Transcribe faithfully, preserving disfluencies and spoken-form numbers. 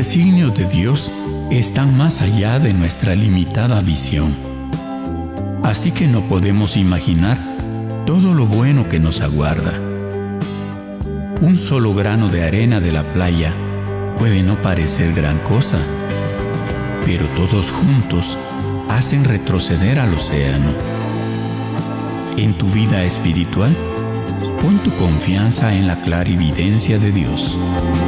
designios de Dios están más allá de nuestra limitada visión. Así que no podemos imaginar todo lo bueno que nos aguarda. Un solo grano de arena de la playa puede no parecer gran cosa, pero todos juntos hacen retroceder al océano. En tu vida espiritual, pon tu confianza en la clarividencia de Dios.